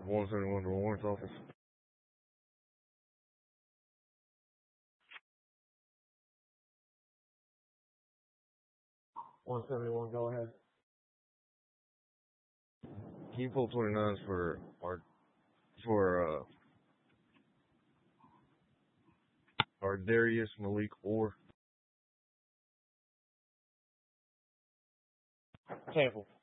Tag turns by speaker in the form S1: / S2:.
S1: 171 to the warrants office. 171, go ahead. Can you pull 29s for Darius Malik Orr? Sample.